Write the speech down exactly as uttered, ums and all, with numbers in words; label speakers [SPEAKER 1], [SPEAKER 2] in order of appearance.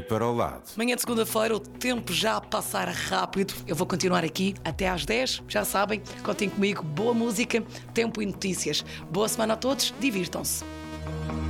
[SPEAKER 1] para o lado.
[SPEAKER 2] Manhã de segunda-feira, o tempo já a passar rápido. Eu vou continuar aqui até às dez. Já sabem, contem comigo. Boa música, tempo e notícias. Boa semana a todos, divirtam-se.